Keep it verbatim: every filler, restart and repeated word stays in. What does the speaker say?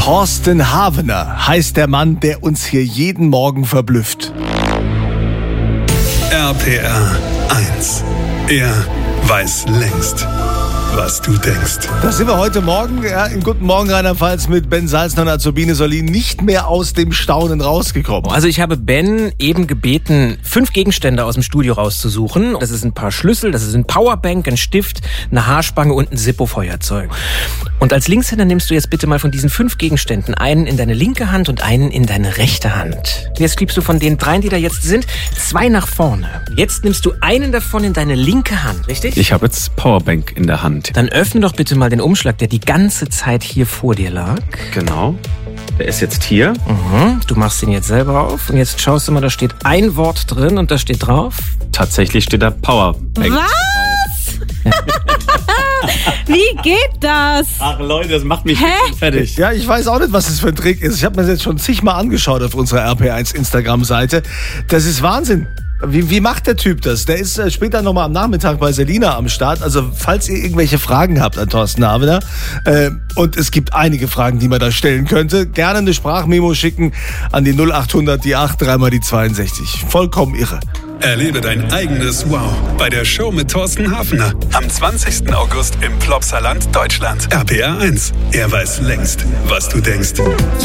Thorsten Havener heißt der Mann, der uns hier jeden Morgen verblüfft. R P R eins. Er weiß längst, was du denkst. Da sind wir heute Morgen, ja, in Guten Morgen Rheinland-Pfalz mit Ben Salzner und Azubine Solin nicht mehr aus dem Staunen rausgekommen. Also ich habe Ben eben gebeten, fünf Gegenstände aus dem Studio rauszusuchen. Das ist ein paar Schlüssel, das ist ein Powerbank, ein Stift, eine Haarspange und ein Zippo-Feuerzeug. Und als Linkshänder nimmst du jetzt bitte mal von diesen fünf Gegenständen einen in deine linke Hand und einen in deine rechte Hand. Jetzt schiebst du von den dreien, die da jetzt sind, zwei nach vorne. Jetzt nimmst du einen davon in deine linke Hand, richtig? Ich habe jetzt Powerbank in der Hand. Dann öffne doch bitte mal den Umschlag, der die ganze Zeit hier vor dir lag. Genau. Der ist jetzt hier. Mhm. Du machst ihn jetzt selber auf und jetzt schaust du mal, da steht ein Wort drin und da steht drauf. Tatsächlich steht da Powerbank. Was? Wie geht das? Ach Leute, das macht mich Hä? fertig. Ja, ich weiß auch nicht, was das für ein Trick ist. Ich habe mir das jetzt schon zigmal angeschaut auf unserer R P eins Instagram-Seite. Das ist Wahnsinn. Wie, wie macht der Typ das? Der ist äh, später nochmal am Nachmittag bei Selina am Start. Also falls ihr irgendwelche Fragen habt an Thorsten Havener, äh, und es gibt einige Fragen, die man da stellen könnte, gerne eine Sprachmemo schicken an die null acht hundert, die acht, dreimal die zweiundsechzig. Vollkommen irre. Erlebe dein eigenes Wow bei der Show mit Thorsten Havener. Am zwanzigsten August im Plopsaland, Deutschland. R P R eins. Er weiß längst, was du denkst.